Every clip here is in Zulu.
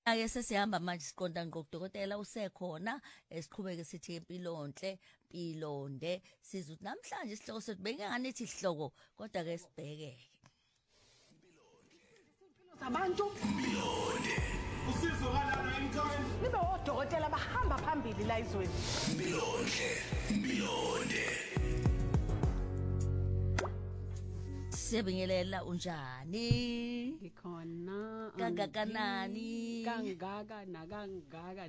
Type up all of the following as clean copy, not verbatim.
Ake sesihamba manje siqonda ngqo kudokotela usekhona esiqhubeke sithi impilonhle pilonde sizuthi namhlanje isihloko sethu bengangithi isihloko kodwa ke sibheke zabantu usizo kalana emkhaya nibe odokotela bahamba phambili la izweni Bilonde siyabingelela unjani Ngikhona kangakanani kangaka nakangaka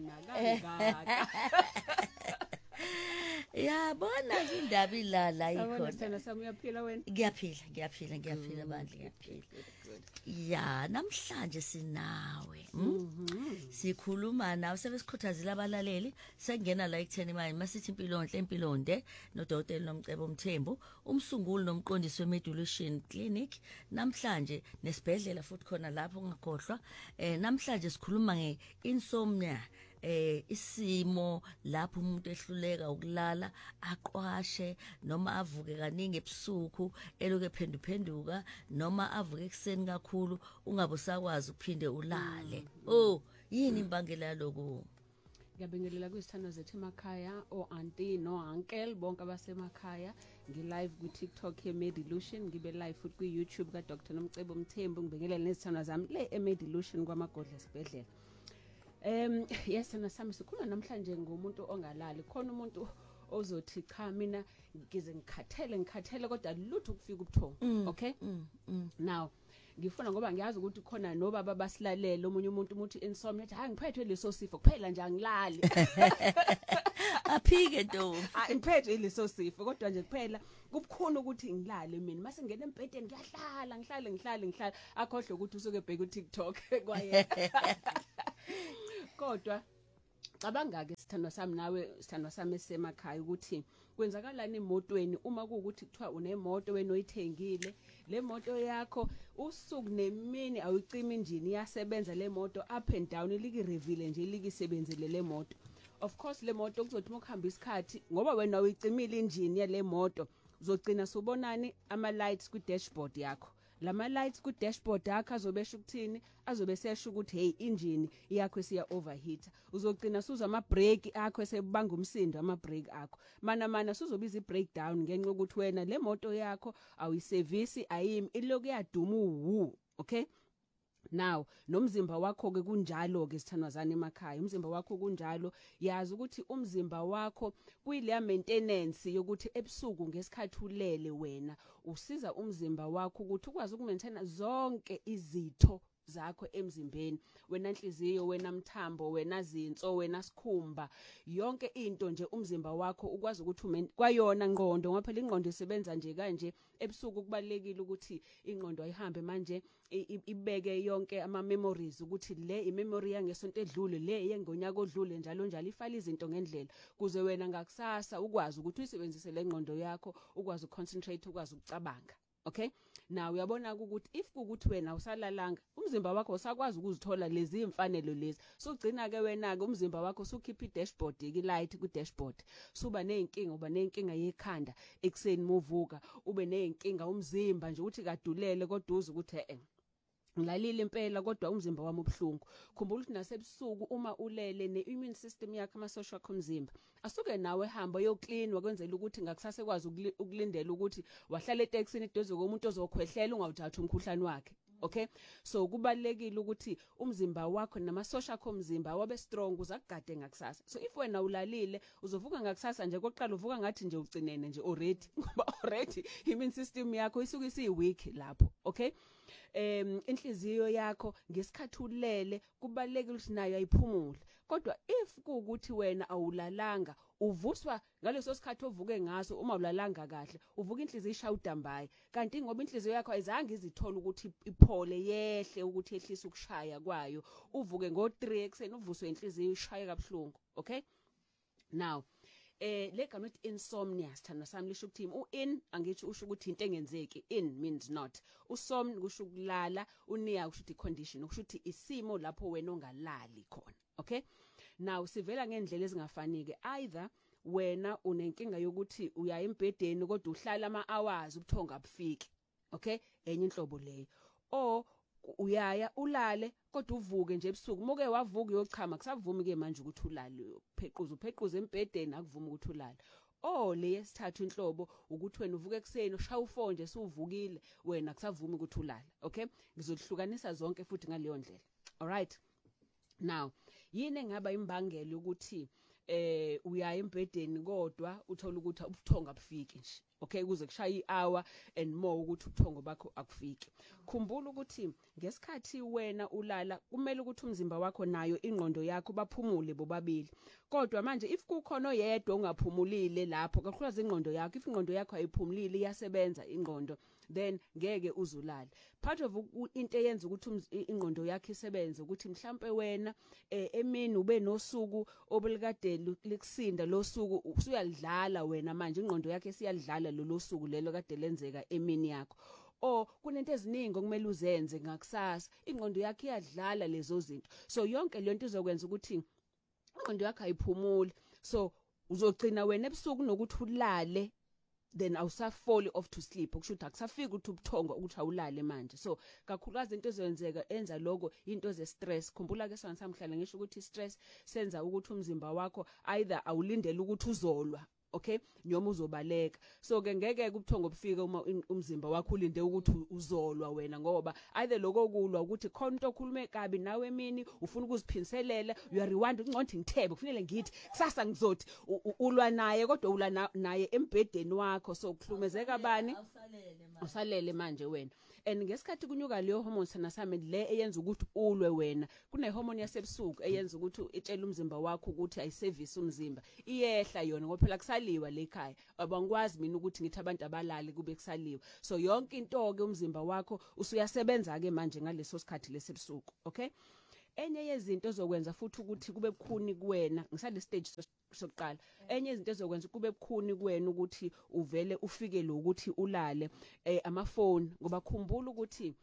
yabona indaba ilala Yabona ikhona sithanda sami uyaphila wena ngiyaphila bandla ngiyaphila ya namhlanje sinawe sikhuluma nawe sebesikhuthazile abalaleli sengena la ekutheni manje masithi impilonde nodokotela Nomcebo Mthembu umsunguli nomqondisi weMedulation Clinic namhlanje nesibhedlela futhi khona lapho ungakhohlwa namhlanje sikhuluma ngeinsomnia isimo lapho umuntu ehluleka ukulala aqwashe noma avuke kaningi ebusuku eloke phenduka noma avuke ekseni kakhulu ungabe usakwazi ukuphinde ulale yini imbangela yaloko Ngiyabingelela kwisithando zethu emakhaya auntie no uncle bonke abasemakhaya ngi-live ku-TikTok eMedillution ngibe live futhi ku-YouTube ka-Dr. Nomcebo Mthembu ngibingelela nezithando zami le eMedillution kwamagodla esibhedlela yes nasami sikhuluma namhlanje ngomuntu ongalali khona umuntu ozothi cha mina ngize ngikhathele kodwa lutho ukufika ubuthongo okay now ngifuna ngoba ngiyazi ukuthi khona nobaba basilalela omunye umuntu umuthi insomnia ethi hayi ngiphethwe leso sifo kuphela nje angilali aphike ntombi ngiphethwe leso sifo kodwa nje kuphela kubukhona ukuthi ngilale mina mase ngene embhedeni ngihlala akhohle ukuthi usuke ebheka uTikTok kwaye kodwa cabanga-ke sithandwa sami esemakhaya ukuthi kwenzakalani emotweni uma kuwukuthi kuthiwa unemoto wena oyithengile le moto yakho usuku nemini awucima injini iyasebenza le moto up and down likirevile nje likisebenzele le moto of course le moto kuzothi ukuhamba isikhathi ngoba wena uyicimile injini yale moto uzogcina subonani ama lights ku dashboard yakho lama lights ku dashboard yakho azobesha ukuthini azobe sesho ukuthi hey engine yakho siya overheat uzogcina suza ama brake akho esebanga umsindo ama brake akho mana suzobiza i-breakdown ngenxa ukuthi wena le moto yakho awiservice ayimi iloku yaduma okay now nomzimba wakho ke kunjalo ke sithandwazana emakhaya umzimba wakho kunjalo yazi ukuthi umzimba wakho kuyileya maintenance yokuthi ebusuku ngesikhathi ulele wena usiza umzimba wakho ukuthi ukwazi ukumaintain zonke izitho zakho emzimbeni wena inhliziyo wena mthambo wena zinso wena sikhumba yonke into nje umzimba wakho ukwazi ukuthi kwayona ngqondo ngoba phela ingqondo isebenza nje kanje ebusuku kubalekile ukuthi ingqondo ayihambe manje ibeke yonke ama memories ukuthi le imemory yangesonto edlule le yengonyaka odlule njalo ifala izinto ngendlela kuze wena ngakusasa ukwazi ukuthi uyisebenzise le ngqondo yakho ukwazi uconcentrate ukwazi ukucabanga okay now uyabona ukuthi if kukuthi wena usalalanga umzimba wakho usakwazi ukuzithola lezi imfanelo lezi sugcina ke wena ke umzimba wakho sukhipha i-dashboard i-light ku-dashboard suba nenkinga yekhanda ekseni muvuka ube nenkinga umzimba nje uthi kadulele kodwa uze ukuthi ngilalile impela kodwa umzimba wami ubhlungu khumbula ukuthi nasebusuku uma ulele ne-immune system yakho ama-social omzimba asuke nawe hamba yoklinwa kwenzela ukuthi ngakusase kwazi ukulindela ukuthi wahlala eTexini eduze komuntu ozokhwehlela ungawuthatha umkhuhlane wakhe okay so kubalekile ukuthi umzimba wakho nama-social omzimba wabe strong uzakugade ngakusasa so if wena ulalile uzovuka ngakusasa nje kokuqala uvuka ngathi nje ucinene nje already ngoba already immune system yakho isuke isiyi-weak lapho okay inhliziyo yakho ngesikhathi ulele kubalekile ukuthi nayo ayiphumule kodwa if kuukuthi wena awulalanga uvuswa ngaleso sikhathi ovuke ngaso uma ulalanga kahle uvuka inhliziyo ishaya udambaye kanti ngoba inhliziyo yakho ayizange izithola ukuthi iphole yehle ukuthi ehlise ukushaya kwayo uvuke ngo3 ekseni uvuswe inhliziyo ishaya kabuhlungu okay now le gama lithi insomnia sithanda sami lisho ukuthi u-in angithi usho ukuthi into engenzeki in means not usom kusho ukulala unia kusho ukuthi condition kusho ukuthi isimo lapho wena ongalali khona okay now sivela ngendlela ezingafanike either wena unenkinga yokuthi uya embhedeni kodwa uhlala ama hours ubuthonga bufiki okay enye inhlobo leyo or uyaya ulale kodwa uvuke nje ebusuku muke wavuka uyochama kusavumi ke manje ukuthi ulale uphequza embedeni akuvumi ukuthi ulale. Le yesithathu inhlobo ukuthi wena uvuke ekseni ushaya u4 nje suvukile wena kusavumi ukuthi ulale. Okay, ngizolihlukanisa zonke futhi ngaleyo ndlela. All right, now yini engaba imbangela ukuthi uyaya embedeni kodwa uthola ukuthi ubuthongo abufiki nje. Okay, kuze kushaya i-hour and more ukuthi ubuthongo bakho akufiki. Khumbula ukuthi ngesikhathi wena ulala kumele ukuthi umzimba wakho nayo ingqondo yakho baphumule bobabili. Kodwa manje if kukhona oyedwa ungaphumulile lapho kakhulukazi ingqondo yakho, if ingqondo yakho ayiphumulile iyasebenza ingqondo, then ngeke uzulale. Part of into eyenza ukuthi ingqondo yakho isebenze ukuthi mhlambe wena emini ube nosuku obulikade likusinda lo suku usuyalidlala wena manje ingqondo yakho esiyalidlala lo suku lelo kade lenzeka emini yakho. Kunento eziningi okumele uzenze ngakusasa ingqondo yakho iyadlala lezo zinto. So yonke le nto izokwenza ukuthi ingqondo yakho ayiphumule. So uzogcina wena ebusuku nokuthi ulale then awusafall off to sleep okusho ukuthi akusafiki ukuthi ubuthongo ukuthi awulale manje. So kakhulukazi into ezenzeka enza lokho into ze stress. Khumbula ke sona samhlala ngisho ukuthi stress senza ukuthi umzimba wakho either awulindele ukuthi uzolwa, okay, noma uzobaleka. So ke ngeke ubuthongo bufike uma umzimba wakho ulinde ukuthi uzolwa wena ngoba either lokho kulwa ukuthi khona into okhulume kabi nawe emini ufuna ukuziphinselela you are rewind unconti ngithebe kufanele ngithi kusasa ngizothi ulwa naye kodwa ulwa naye embedeni wakho. So kuhlumezeka bani usalele manje wena. And ngesikhathi kunyuka leyo hormone sanasame le eyenza ukuthi ulwe wena kune hormone yasebusuku eyenza ukuthi itshela umzimba wakho ukuthi ayiservice umzimba iyehla yona ngoba phela kusaliwa le ekhaya. Abangikwazi mina ukuthi ngithi abantu abalali kube kusaliwa. So yonke into ke umzimba wakho usuyasebenza ke manje ngaleso sikhathi lesebusuku. Okay, enye yezinto ezokwenza futhi ukuthi kube bukhuni kuwena ngisale stage sokuqala, enye izinto ezokwenza kube bukhuni kuwena ukuthi uvele ufike lo ukuthi ulale amafoni ngoba khumbula ukuthi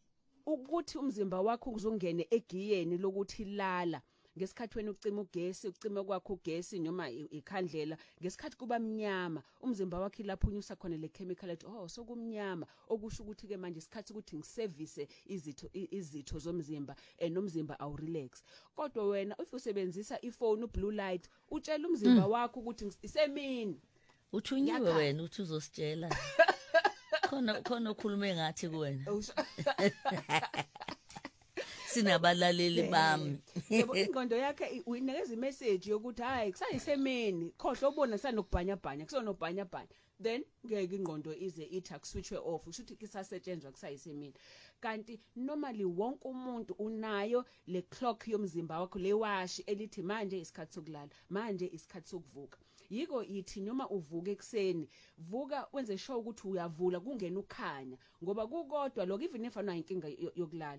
umzimba wakho uzongene egiyeni lokuthi lala ngesikhathi wena ucima ugesi ucima kwakho ugesi noma ikhandlela ngesikhathi kuba mnyama umzimba wakho lapho unyusa khona le chemical ethi sokumnyama okusho ukuthi ke manje isikhathi ukuthi ngiservice izitho zomzimba nomzimba awu relax. Kodwa wena if usebenzisa ifone blue light utshela umzimba wakho ukuthi isemini uthunyiwe wena uthi uzositshela khona okhulume ngathi kuwena sinabalaleli bami. Yebo ingqondo yakhe uyinikeza imessage yokuthi hayi kusayisemini khohle ubona sanokubhanya kusonobhanya then ngeke ingqondo ize ithi akuswitchwe off usho ukuthi kisasetshenzwa kusayisemini. Kanti normally wonke umuntu unayo le clock yomzimba wakho le washi elithi manje isikhathi sokulala manje isikhathi sokuvuka. Yiko ithi noma uvuka ekseni vuka wenze sure ukuthi uyavula kungena ukukhanya ngoba kukodwa lokho even if ana inkinga yokulala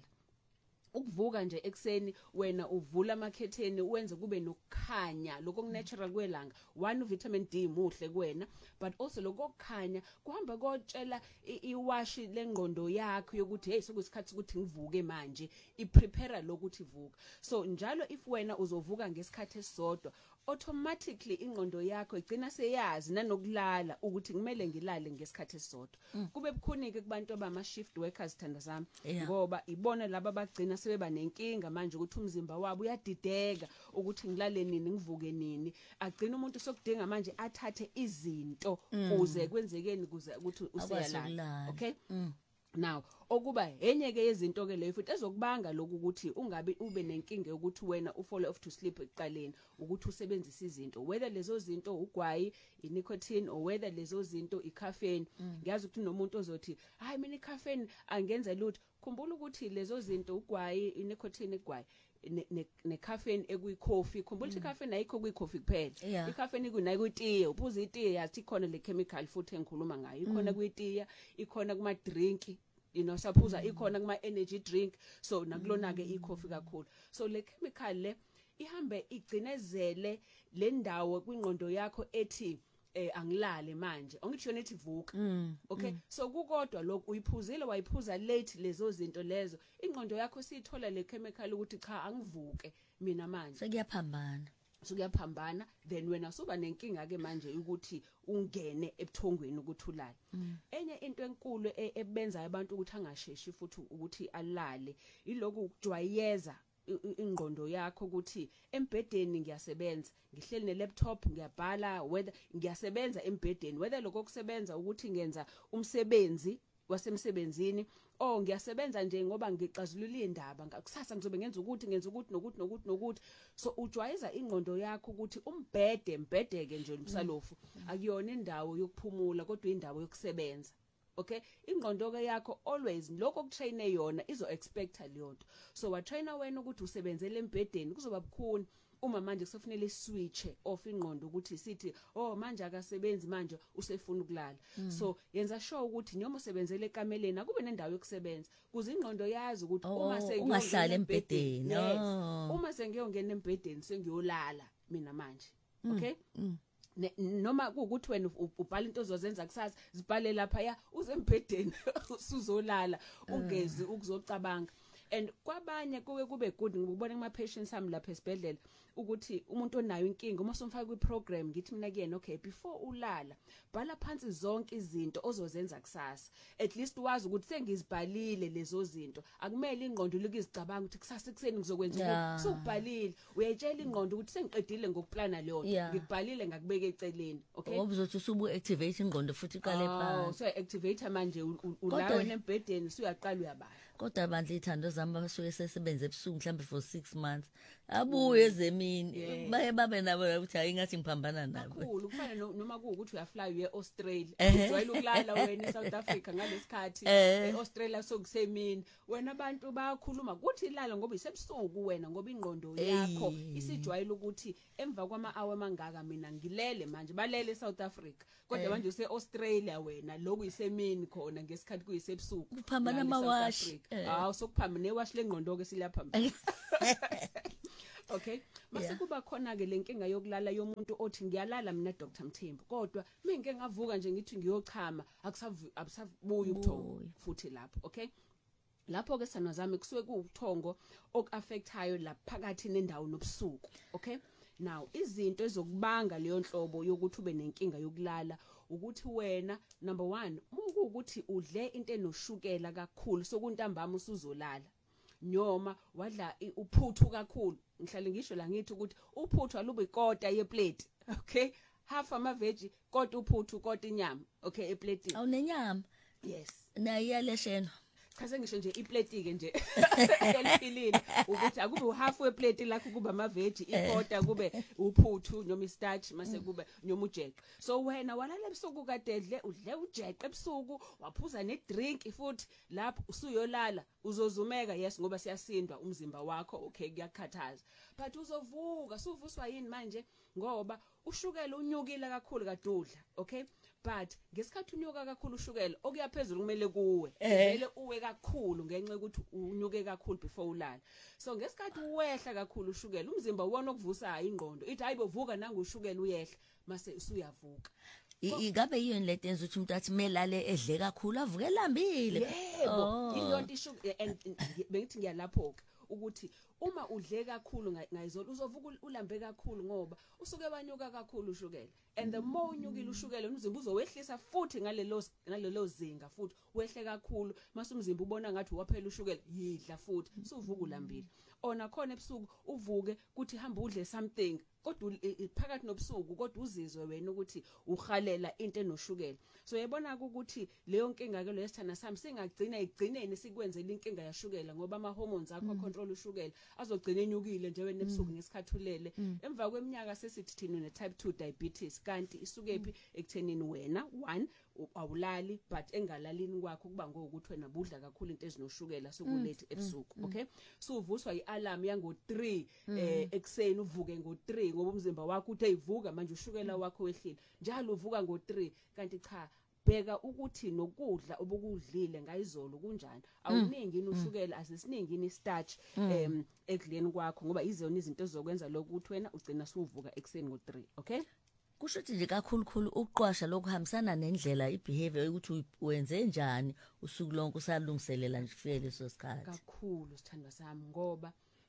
ukuvuka nje ekseni wena uvula amakhetheni uwenze kube nokukhanya lokho kunatural kwelanga. One vitamin D muhle kuwena but also lokho kukhanya kuhamba kotshela iwashi lengqondo yakho yokuthi hey sokusikhathi ukuthi ngivuke manje iprepare lokuthi vuka. So njalo if wena uzovuka ngesikhathi esisodwa automatically ingqondo yakho igcina seyazi nanokulala ukuthi kumele ngilale ngesikhathi esisodwa. Kube bukhonike kubantu abama shift workers thanda zami ngoba ibona laba bagcina sebeba nenkinga manje ukuthi umzimba wabo uyadideka ukuthi ngilale nini ngivuke nini. Agcina umuntu sokudinga manje athathe izinto kuze kwenzekeni kuze ukuthi useyalala. Okay, now okuba enye ke izinto ke leyo futhi ezokubanga lokhu ukuthi ungabe ube nenkinga yokuthi wena ufall off to sleep ekuqaleni ukuthi usebenzise izinto whether lezo zinto ugwayi inicotine or whether lezo zinto icaffeine. Ngiyazi ukuthi nomuntu ozothi hayi mina icaffeine angenza lutho. Khumbula ukuthi lezo zinto ugwayi inicotine igwayi necaffeine ekuyicoffee. Khumbula ukuthi icaffeine ayikho kuyicoffee kuphela. Icaffeine kunayo kutiye uphuza itiye yathi khona le chemical futhi engikhuluma ngayo ikhona kuyitiya ikhona kuma drink saphuza ikhona kuma energy drink. So nakulona ke icoffee kakhulu. So le chemical le ihambe igcinezele le ndawo kwingqondo yakho ethi angilale manje ongithi yona ethi vuka. Okay, so kukodwa lokho uyiphuzile wayiphuza late lezo zinto lezo ingqondo yakho siyithola le chemical ukuthi cha angivuke mina manje sekuyaphambana. Sukuyaphambana then wena suba nenkinga ke manje ukuthi ungene ebuthongweni ukuthi ulale. Enye into enkulu ebenza abantu ukuthi angasheshi futhi ukuthi alale iloku ukujwayeza ingqondo yakho ukuthi embedeni ngiyasebenza ngihleli ne laptop ngiyabhala whether ngiyasebenza embedeni whether lokho kusebenza ukuthi ngenza umsebenzi wasemsebenzini ngiyasebenza nje ngoba ngicazulula indaba ngakusasa ngizobe ngenza ukuthi nokuthi so ujwayeza ingqondo yakho ukuthi mbedeke nje umsalofu akuyona indawo yokuphumula kodwa indawo yokusebenza. Okay, ingqondo yakho always lokho kutraine yona izo expecta leyonto. So wa trainer wena ukuthi usebenzele embedeni kuzoba bukhuni uma manje kusofanele switch off ingqondo ukuthi sithi manje akasebenzi manje usefuna ukulala. So yenza sure ukuthi noma usebenzele ekameleni akube nendawo yokusebenza kuze ingqondo yazi ukuthi uma sengiyohlala embedeni uma sengiyongena embedeni sengiyolala mina manje. Okay, noma ukuthi wena ubhala into ozozenza kusasa zibhale lapha ya uzembedeni usuzolala ungezi ukuzocabanga. And kwabanye kube good ngibona kuma patients ami lapha esibhedlela ukuthi umuntu onayo inkinga uma somfaka kwi program ngithi mina kuyena okay before ulala bhala phansi zonke izinto ozozenza kusasa at least wazi ukuthi sengizibhalile lezo zinto akumele ingqondo likizicabanga ukuthi kusasa ekseni ngizokwenza usubhalile uyayitshela ingqondo ukuthi sengiqedile ngokuplana leyo ngikubhalile ngakubeka eceleni. Okay, ubuzothi usubu activate ingqondo futhi iqale phansi so activate manje ulawe nembedeni usuyaqala uyabala. Kodwa bandla ithando zami basuke sesebenze ebusuku mhlambe for 6 months abuye ezemini babe nabo ukuthi hayi ngathi ngiphambana nabo kakhulu kufana noma kuukuthi uyafly uye Australia ujwayele ukulala wena eSouth Africa ngalesikhathi eAustralia sokusemini wena abantu bayakhuluma ukuthi ilala ngoba isebusuku wena ngoba ingqondo yakho isijwayele ukuthi emva kwama-hour amangaka mina ngilele manje balele eSouth Africa kodwa manje useAustralia wena lokhu isemini khona ngesikhathi kuyisebusuku kuphambana amawashi sokuphamba newashi lengqondo ke silaphamba. Okay, mase kuba khona ke lenkinga yokulala yomuntu othi ngiyalala mina Dr Mthembu kodwa mengike ngavuka nje ngithi ngiyochama akusabuyi ubuthongo futhi lapho. Okay, lapho ke sana zami kusuke kuubuthongo okuaffectayo lapha phakathi nendawo nobusuku. Okay, now izinto ezokubanga leyo nhlobo yokuthi ube nenkinga yokulala ukuthi wena number 1 ukuthi udle into enoshukela kakhulu sokuntambama usuzolala noma wadla uphuthu kakhulu ngihlale ngisho la ngithi ukuthi uphuthu alube ikota yeplate. Okay, half ama veggie kodwa uphuthu kodwa inyama. Okay, eplatini awunenyama. Yes, nayiyaleshena Kase ngisho nje iplate ke nje eliphilile ukuthi akube half weplate lakho kuba ama veggie ikota kube uphuthu noma istarch mase kube noma ujeqe. So wena walala ebusuku kade udle ujeqe ebusuku waphuza ne drink futhi lapho usuyolala uzozumeka yes ngoba siyasindwa umzimba wakho. Okay, kuyakhathaza but uzovuka suvuswa yini manje ngoba ushukela unyukile kakhulu kadudla. Okay, but ngesikhathi unyuka kakhulu ushukela okuyaphezulu kumele kuwe kumele uwe kakhulu ngenxa ukuthi unyuke kakhulu before ulala. So ngesikhathi uwehla kakhulu ushukela umzimba uwona okuvusa ingqondo ithi hayibo vuka nangu ushukela uyehla mase usuyavuka. Igabe yini lento enza ukuthi umuntu athi melale edle kakhulu avuke elambile. Yebo ilonto ishukela and bengithi ngiyalapho ukuthi uma udle kakhulu ngayizolo uzovuka ulambe kakhulu ngoba usuke banyuka kakhulu ushukela and the more unyukile ushukela umzimba uzowehlisa futhi ngalelo zinga futhi wehle kakhulu mase umzimba ubona ngathi waphela ushukela yidla futhi suvuka ulambile. Ona khona ebusuku uvuke kuthi hamba udle something kodwa phakathi nobusuku kodwa uzizwe wena ukuthi uhalela into enoshukela. So yabona ukuthi leyo nkinga ke lo yesithana sami singagcina igcineni sikwenzela inkinga yashukela ngoba ama hormones akho control ushukela azogcina enyukile nje wena ebusuku ngesikhathi ulele. Emva kweminyaka sesithi thina ne type 2 diabetes kanti isukephi ekuthenini wena 1 awulali but engalalini kwakho kuba ngokuthi wena budla kakhulu into ezinoshukela sokulethe ebusuku. Okay, so uvuswa ialarm yango 3 ekseni uvuke ngo 3 ngoba umzimba wakho uthe ivuka manje ushukela wakho wehlile njalo uvuka ngo 3 kanti cha bheka ukuthi nokudla obukudlile ngayizolo kunjani awuningi ushukela asisiningi ni starch ekudleni kwakho ngoba izona izinto ezokwenza lokuthi wena ugcina suvuka ekseni ngo 3. Okay, kusho ukuthi nje kakhulu ukuqwasha lokuhambisana nendlela ibehavior ukuthi wenze njani usuku lonke usalungiselela nje kufike leso sikhathi kakhulu sithandwa sami ngoba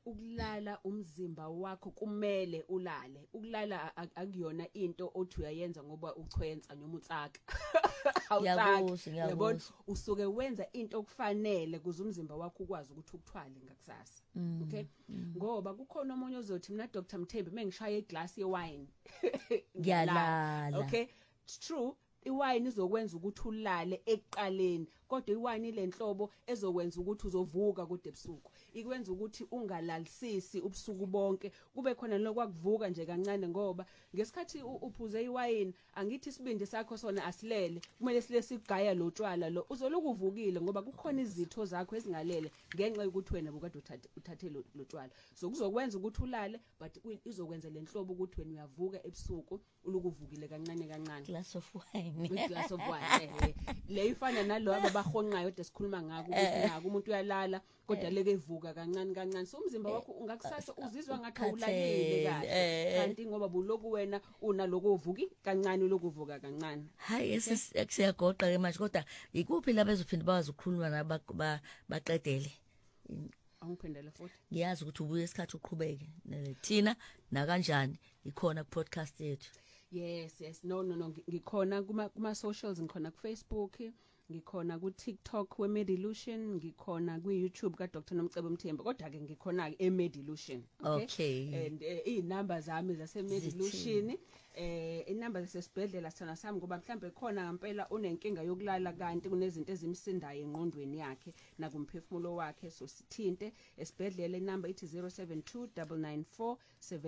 ukulala umzimba wakho kumele ulale. Ukulala akuyona into othi uyayenza ngoba uchwenza noma utsaka. Yabona usuke wenza into okufanele kuze umzimba wakho ukwazi ukuthi ukuthwale ngakusasa. Okay? Ngoba kukhona omunye ozothi mina Dr Mthembu mengishaya iglass yewine ngiyalala. Okay? It's true. Iwine izokwenza ukuthi ulale ekuqaleni kodwa iwine lenhlobo ezokwenza ukuthi uzovuka kude ebusuku ikwenza ukuthi ungalalisisi ubusuku bonke kube khona lokwakuvuka nje kancane ngoba ngesikhathi uphuze iwine angithi isibindi sakho sona asilele kumele sile sigaya lo tshwala lo uzoloku uvukile ngoba kukhona izitho zakho ezingalele ngenxa yokuthi wena bukade uthathe lo tshwala so kuzokwenza ukuthi ulale but izokwenza lenhlobo ukuthi wena uyavuka ebusuku ulukuvukile kancane kancane glass of wine glass of wine le ifana nalo abahonqayo ode sikhuluma ngako ukuthi nako umuntu uyalala kodwa leke evuka kancane kancane so umzimba wakho ungakusasa uzizwa ngathi ulalile kahle kanti ngoba buloku wena unaloko uvuki kancane lokuvuka kancane hayi siyagoqa ke manje kodwa ikuphi la bezophinda bawazi ukukhuluma naba baqedele angiphendele futhi ngiyazi ukuthi ubuye isikhathi uqhubeke thina na kanjani ikhona ku podcast yethu. Yes no ngikhona kuma socials ngikhona ku Facebook ngikhona ku TikTok we Medilution ngikhona ku YouTube ka Dr Nomcebo Mthembu kodwa ke ngikhona ke eMedilution okay and inamba zami zase Medilution inamba zasesibhedlela sithana sami ngoba mhlambe khona ngempela unenkinga yokulala kanti kunezinto ezimsindayo engqondweni yakhe nakumphefumulo wakhe so sithinte esibhedlela inamba ithi 072 994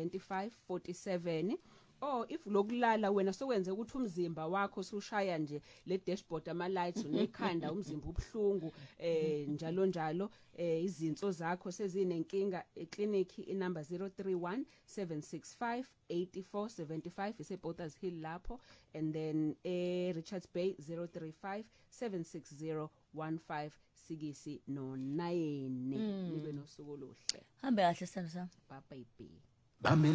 7547 if lokulala wena sokwenze ukuthi umzimba wakho usushaya nje le dashboard ama lights unekhanda umzimba ubhlungu njalo izinso zakho sezinenkinga eclinic inamba 031 765 8475 ise Botha's Hill lapho and then Richards Bay 035 760 15 no 9 nibe nosuku oluhle hambe kahle sithando sami bye bye